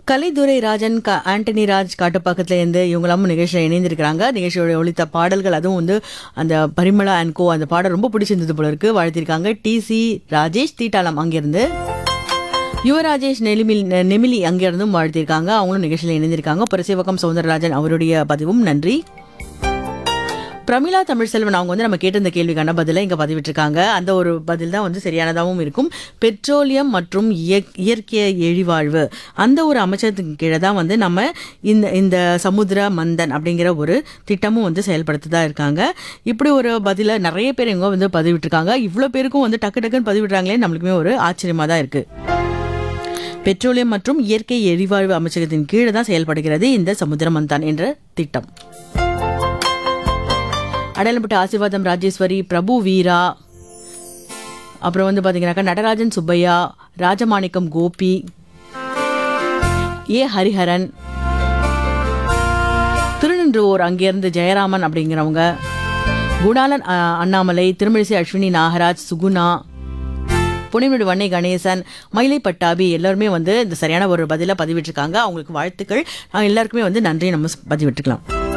கலைதுரை ராஜன், ஆண்டனி ராஜ் காட்டுப்பாக்கத்துல இருந்து இவங்களாம் நிகழ்ச்சியில் இணைந்திருக்கிறாங்க. நிகழ்ச்சியோட ஒழித்த பாடல்கள் அதுவும் வந்து அந்த பரிமளா அண்ட் கோ அந்த பாடல் ரொம்ப பிடிச்சிருந்தது போல இருக்கு. வாழ்த்திருக்காங்க TC ராஜேஷ் தீட்டாளம் அங்கிருந்து. யுவராஜேஷ் நெமிலி அங்கிருந்தும் வாழ்த்திருக்காங்க. அவங்களும் நிகழ்ச்சியில் இணைந்திருக்காங்க. பரசேவகம் சௌந்தரராஜன் அவருடைய பதிவும் நன்றி. பிரமிளா தமிழ்செல்வன் அவங்க வந்து நம்ம கேட்ட இந்த கேள்விக்கான பதிலை இங்கே பதிவிட்டிருக்காங்க. அந்த ஒரு பதில் தான் வந்து சரியானதாகவும் இருக்கும். பெட்ரோலியம் மற்றும் இயற்கை எழிவாழ்வு அந்த ஒரு அமைச்சகத்துக்கு கீழே தான் வந்து நம்ம இந்த சமுத்திர மந்தன் அப்படிங்கிற ஒரு திட்டமும் வந்து செயல்படுத்ததா இருக்காங்க. இப்படி ஒரு பதிலை நிறைய பேர் இவங்க வந்து பதிவிட்டிருக்காங்க. இவ்வளோ பேருக்கும் வந்து டக்கு டக்குன்னு பதிவிடுறாங்களே, நம்மளுக்குமே ஒரு ஆச்சரியமாக தான் இருக்கு. பெட்ரோலியம் மற்றும் இயற்கை எரிவாயு அமைச்சகத்தின் கீழே தான் செயல்படுகிறது இந்த சமுத்திர மந்தான் என்ற திட்டம். அடையாளப்பட்ட ஆசீர்வாதம் ராஜேஸ்வரி, பிரபு வீரா, அப்புறம் வந்து பார்த்தீங்கன்னாக்கா நடராஜன் சுப்பையா, ராஜமாணிக்கம் கோபி, ஹரிஹரன், திருநின்றூர் அங்கிருந்து ஜெயராமன் அப்படிங்கிறவங்க, குணாலன் அண்ணாமலை, திருமழிசை அஸ்வினி நாகராஜ், சுகுணா, புனிமேடு வண்ணை கணேசன், மயிலை பட்டாபி எல்லாருமே வந்து இந்த சரியான ஒரு பதிலை பதிவிட்டிருக்காங்க. அவங்களுக்கு வாழ்த்துக்கள். எல்லாருக்குமே வந்து நன்றி நம்ம பதிவிட்டுக்கலாம்.